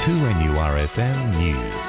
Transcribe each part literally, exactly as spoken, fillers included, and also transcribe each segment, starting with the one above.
two N U R F M News.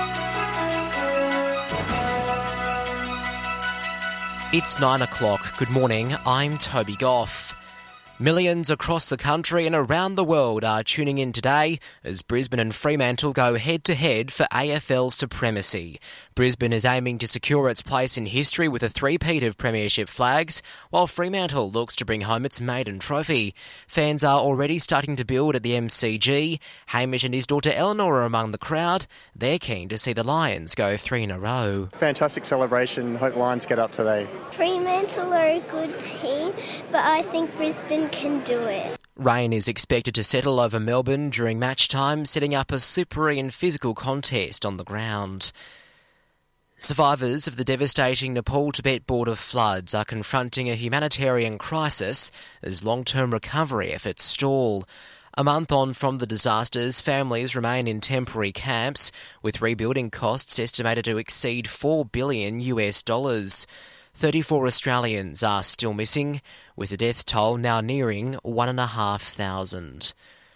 It's nine o'clock. Good morning, I'm Toby Goff. Millions across the country and around the world are tuning in today as Brisbane and Fremantle go head-to-head for A F L supremacy. Brisbane is aiming to secure its place in history with a three-peat of premiership flags, while Fremantle looks to bring home its maiden trophy. Fans are already starting to build at the M C G. Hamish and his daughter Eleanor are among the crowd. They're keen to see the Lions go three in a row. Fantastic celebration. Hope Lions get up today. Fremantle are a good team, but I think Brisbane can do it. Rain is expected to settle over Melbourne during match time, setting up a slippery and physical contest on the ground. Survivors of the devastating Nepal-Tibet border floods are confronting a humanitarian crisis as long-term recovery efforts stall. A month on from the disasters, families remain in temporary camps, with rebuilding costs estimated to exceed four billion US dollars. thirty-four Australians are still missing, with the death toll now nearing one and a half thousand.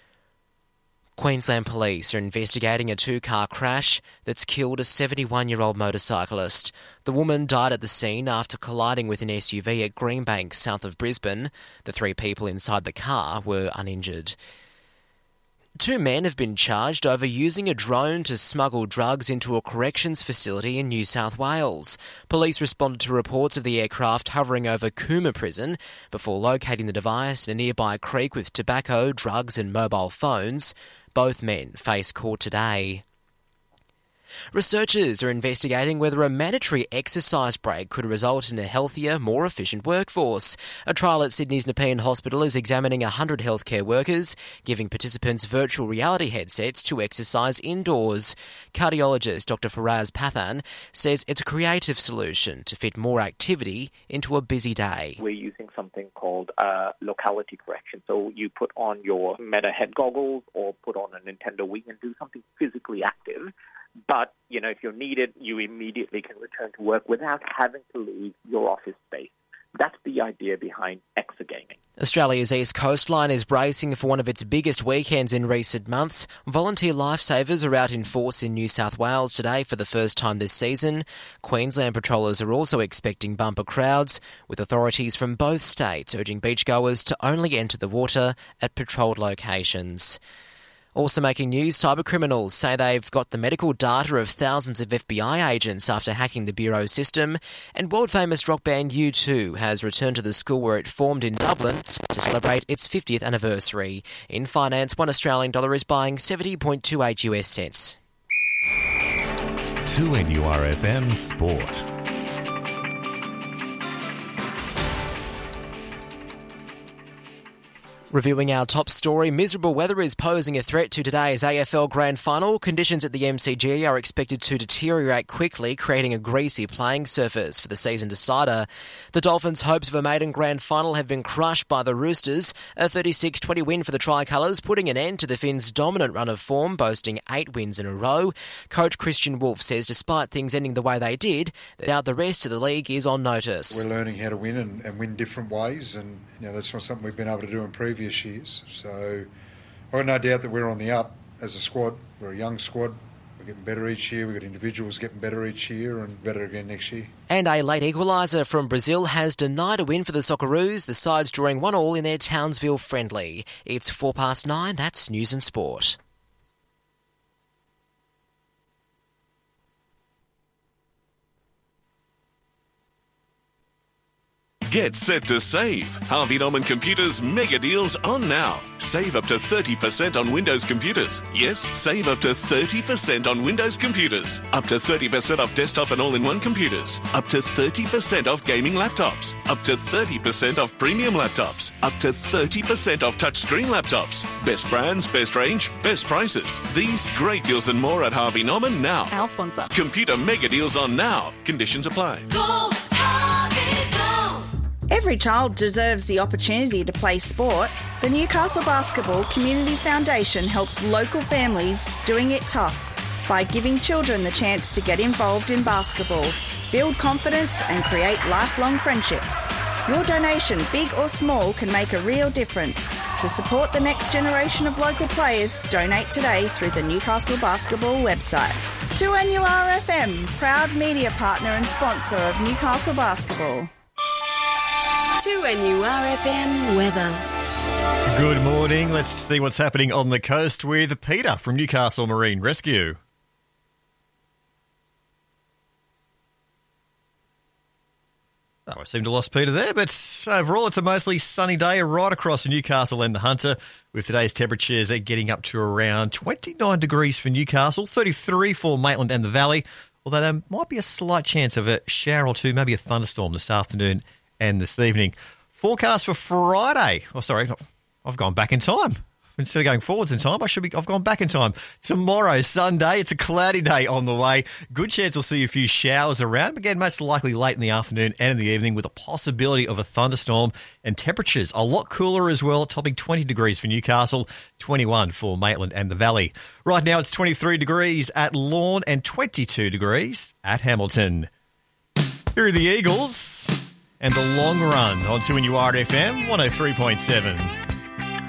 Queensland Police are investigating a two-car crash that's killed a seventy-one-year-old motorcyclist. The woman died at the scene after colliding with an S U V at Greenbank, south of Brisbane. The three people inside the car were uninjured. Two men have been charged over using a drone to smuggle drugs into a corrections facility in New South Wales. Police responded to reports of the aircraft hovering over Cooma Prison before locating the device in a nearby creek with tobacco, drugs and mobile phones. Both men face court today. Researchers are investigating whether a mandatory exercise break could result in a healthier, more efficient workforce. A trial at Sydney's Nepean Hospital is examining one hundred healthcare workers, giving participants virtual reality headsets to exercise indoors. Cardiologist Doctor Faraz Pathan says it's a creative solution to fit more activity into a busy day. We're using something called uh, locality correction. So you put on your Meta head goggles or put on a Nintendo Wii and do something physically active. But, you know, if you're needed, you immediately can return to work without having to leave your office space. That's the idea behind exergaming. Australia's east coastline is bracing for one of its biggest weekends in recent months. Volunteer lifesavers are out in force in New South Wales today for the first time this season. Queensland patrollers are also expecting bumper crowds, with authorities from both states urging beachgoers to only enter the water at patrolled locations. Also making news, cybercriminals say they've got the medical data of thousands of F B I agents after hacking the Bureau's system, and world-famous rock band U two has returned to the school where it formed in Dublin to celebrate its fiftieth anniversary. In finance, one Australian dollar is buying seventy point two eight US cents. two N U R F M Sport. Reviewing our top story, miserable weather is posing a threat to today's A F L Grand Final. Conditions at the M C G are expected to deteriorate quickly, creating a greasy playing surface for the season decider. The Dolphins' hopes of a maiden Grand Final have been crushed by the Roosters. A thirty-six twenty win for the Tricolours, putting an end to the Finns' dominant run of form, boasting eight wins in a row. Coach Christian Wolf says despite things ending the way they did, that the rest of the league is on notice. We're learning how to win and, and win different ways, and you know that's not something we've been able to do in previous years. So I've got no doubt that we're on the up as a squad. We're a young squad. We're getting better each year. We've got individuals getting better each year and better again next year. And a late equaliser from Brazil has denied a win for the Socceroos, the sides drawing one all in their Townsville friendly. It's four past nine. That's News and Sport. Get set to save. Harvey Norman Computers mega deals on now. Save up to thirty percent on Windows computers. Yes, save up to thirty percent on Windows computers. Up to thirty percent off desktop and all-in-one computers. Up to thirty percent off gaming laptops. Up to thirty percent off premium laptops. Up to thirty percent off touchscreen laptops. Best brands, best range, best prices. These great deals and more at Harvey Norman now. Our sponsor. Computer mega deals on now. Conditions apply. Go, Harvey, go! Every child deserves the opportunity to play sport. The Newcastle Basketball Community Foundation helps local families doing it tough by giving children the chance to get involved in basketball, build confidence and create lifelong friendships. Your donation, big or small, can make a real difference. To To support the next generation of local players, donate today through the Newcastle Basketball website. two N U R F M, proud media partner and sponsor of Newcastle Basketball. two N U R F M weather. Good morning. Let's see what's happening on the coast with Peter from Newcastle Marine Rescue. Oh, I seem to have lost Peter there, but overall it's a mostly sunny day right across Newcastle and the Hunter, with today's temperatures getting up to around twenty-nine degrees for Newcastle, thirty-three for Maitland and the Valley, although there might be a slight chance of a shower or two, maybe a thunderstorm this afternoon and this evening. Forecast for Friday. Oh, sorry, I've gone back in time. Instead of going forwards in time, I should be. I've gone back in time. Tomorrow, Sunday, it's a cloudy day on the way. Good chance we'll see a few showers around. Again, most likely late in the afternoon and in the evening, with a possibility of a thunderstorm. And temperatures a lot cooler as well, topping twenty degrees for Newcastle, twenty-one for Maitland and the Valley. Right now, it's twenty-three degrees at Lorne and twenty-two degrees at Hamilton. Here are the Eagles and the long run on two N U R F M one oh three point seven.